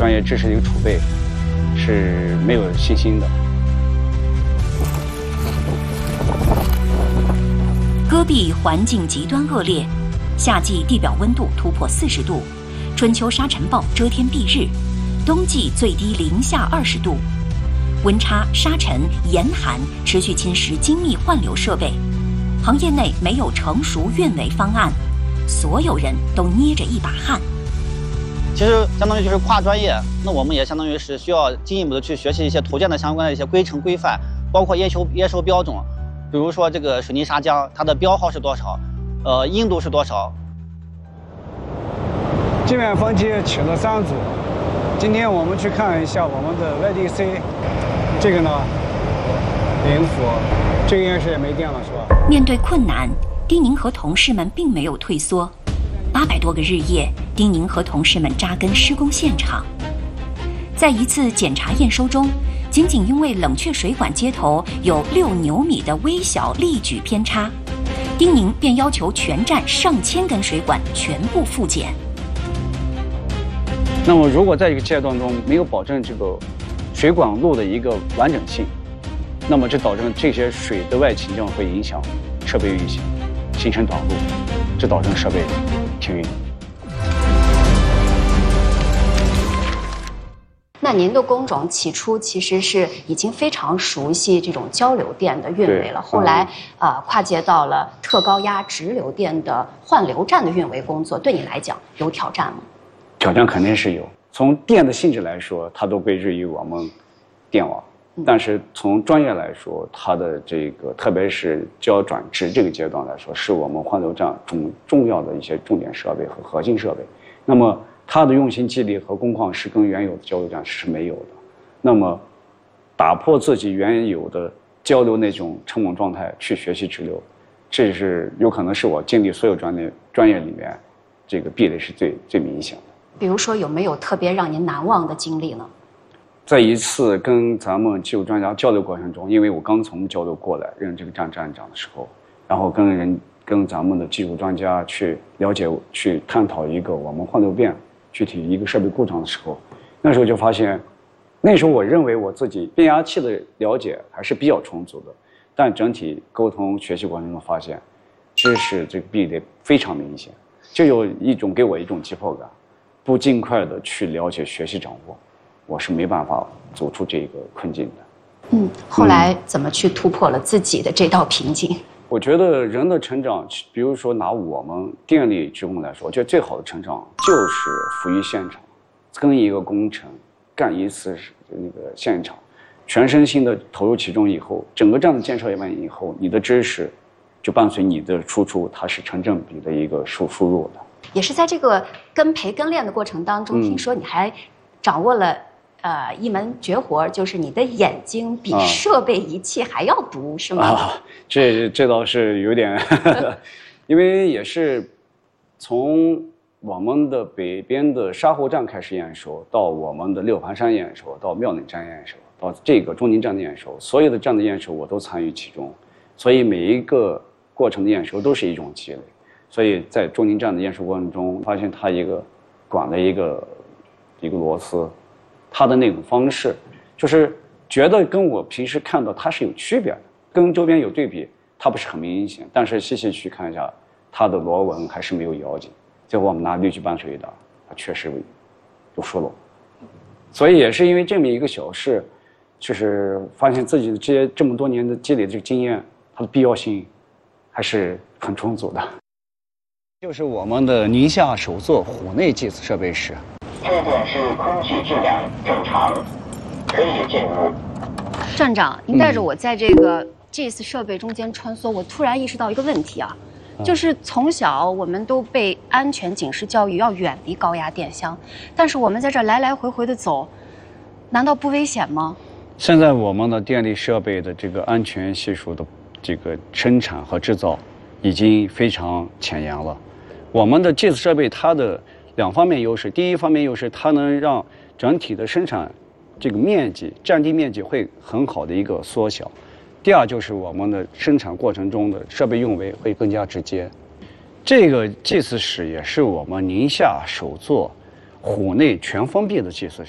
专业知识的一个储备是没有信心的。 戈壁环境极端恶劣，夏季地表温度突破40度，春秋沙尘暴遮天蔽日，冬季最低零下20度，温差、沙尘、严寒持续侵蚀精密换流设备，行业内没有成熟运维方案，所有人都捏着一把汗。 其实相当于就是跨专业，那我们也相当于是需要进一步的去学习一些土建的相关的一些规程规范，包括验收标准，比如说这个水泥砂浆，它的标号是多少，硬度是多少。 界面分级取了3组，今天我们去看一下我们的 YDC， 这个呢灵符，这个应该是也没电了是吧？ 面对困难，丁宁和同事们并没有退缩。800多个日夜，丁宁和同事们扎根施工现场。在一次检查验收中，仅因为冷却水管接头有6牛米的微小力矩偏差，丁宁便要求全站上千根水管全部复检。 那么，如果在这个阶段中没有保证这个水管路的一个完整性，那么这导致这些水对外倾降会影响设备运行，形成短路，这导致设备停运。 那您的工种起初其实是已经非常熟悉这种交流电的运维了，后来跨界到了特高压直流电的换流站的运维工作，对你来讲有挑战吗？ 挑战肯定是有。从电的性质来说，它都归之于我们电网，但是从专业来说，它的这个特别是交转直这个阶段来说，是我们换流站重要的一些重点设备和核心设备。那么它的用心激励和工况是跟原有的交流站是没有的。那么打破自己原有的交流那种沉稳状态去学习直流，这是有可能是我经历所有专业里面这个壁垒是最明显的。 比如说有没有特别让您难忘的经历呢？ 在一次跟咱们技术专家交流过程中，因为我刚从交流过来任这个站长的时候，然后跟咱们的技术专家去了解、去探讨一个我们换流变具体一个设备故障的时候，那时候就发现，那时候我认为我自己变压器的了解还是比较充足的，但整体沟通学习过程中发现，知识这个壁垒非常明显，就有给我一种急迫感，不尽快的去了解、学习、掌握，我是没办法走出这个困境的。 后来怎么去突破了自己的这道瓶颈？ 我觉得人的成长，比如说拿我们电力职工来说，我觉得最好的成长就是服于现场，跟一个工程干一次那个现场，全身心的投入其中以后，整个站的建设完以后，你的知识就伴随你的输出，它是成正比的一个输入的。 也是在这个跟培跟练的过程当中，听说你还掌握了一门绝活，就是你的眼睛比设备仪器还要毒，是吗？ 这倒是有点，因为也是从我们的北边的沙湖站开始验收，到我们的六盘山验收，到庙内站验收，到这个中宁站的验收，所有的站的验收我都参与其中，所以每一个过程的验收都是一种积累。所以在中宁站的验收过程中，发现它一个管的一个螺丝，它的那种方式，就是觉得跟我平时看到它是有区别的，跟周边有对比，它不是很明显，但是细细去看一下，它的螺纹还是没有咬紧。最后我们拿氯聚拌水一打，它确实有疏漏。所以也是因为这么一个小事，就是发现自己的这么多年的积累的这个经验，它的必要性还是很充足的。就是我们的宁夏首座虎内计时设备室。 确认是空气质量正常，可以进入。 站长，您带着我在这个 GIS 设备中间穿梭，我突然意识到一个问题啊，就是从小我们都被安全警示教育要远离高压电箱，但是我们在这来来回回的走，难道不危险吗？ 现在我们的电力设备的这个安全系数的这个生产和制造已经非常前沿了。我们的 GIS 设备它的2方面优势，第一方面优势，它能让整体的生产这个面积、占地面积会很好的一个缩小。第二就是我们的生产过程中的设备用维会更加直接。这个 GIS 室也是我们宁夏首座虎内全封闭的 GIS 室。